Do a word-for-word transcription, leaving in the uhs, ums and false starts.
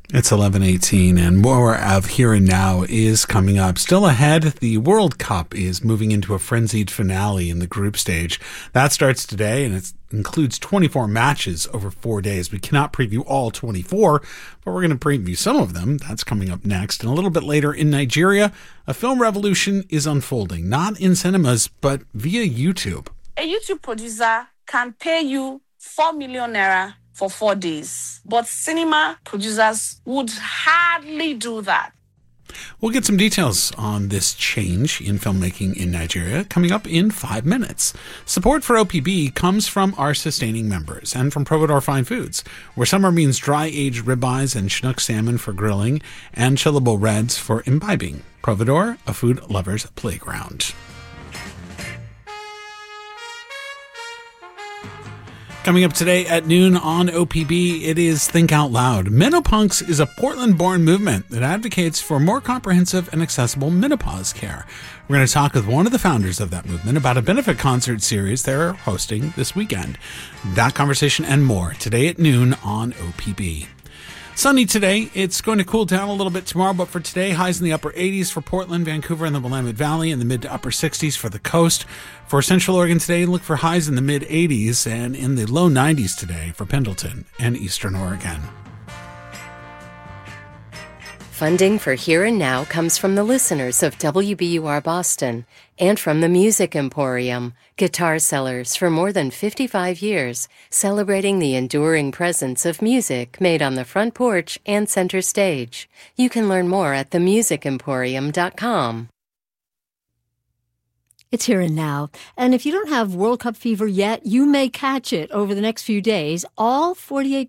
It's eleven eighteen, and more of Here and Now is coming up. Still ahead, the World Cup is moving into a frenzied finale in the group stage. That starts today, and it includes twenty-four matches over four days. We cannot preview all twenty-four, but we're going to preview some of them. That's coming up next. And a little bit later in Nigeria, a film revolution is unfolding, not in cinemas, but via YouTube. A YouTube producer can pay you four million naira for four days. But cinema producers would hardly do that. We'll get some details on this change in filmmaking in Nigeria coming up in five minutes. Support for O P B comes from our sustaining members and from Providore Fine Foods, where summer means dry-aged ribeyes and Chinook salmon for grilling and chillable reds for imbibing. Providore, a food lover's playground. Coming up today at noon on O P B, it is Think Out Loud. Menopunks is a Portland-born movement that advocates for more comprehensive and accessible menopause care. We're going to talk with one of the founders of that movement about a benefit concert series they're hosting this weekend. That conversation and more today at noon on O P B. Sunny today. It's going to cool down a little bit tomorrow, but for today, highs in the upper eighties for Portland, Vancouver, and the Willamette Valley, and the mid to upper sixties for the coast. For Central Oregon today, look for highs in the mid eighties and in the low nineties today for Pendleton and Eastern Oregon. Funding for Here and Now comes from the listeners of W B U R Boston and from the Music Emporium, guitar sellers for more than fifty-five years, celebrating the enduring presence of music made on the front porch and center stage. You can learn more at the music emporium dot com. It's Here and Now, and if you don't have World Cup fever yet, you may catch it over the next few days. All forty-eight